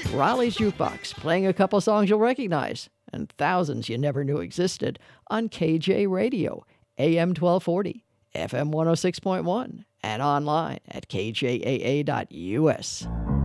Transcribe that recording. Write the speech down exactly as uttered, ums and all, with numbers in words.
Raleigh's Jukebox, playing a couple songs you'll recognize, and thousands you never knew existed, on K J Radio, A M twelve forty, F M one oh six point one, and online at K J A A dot U S.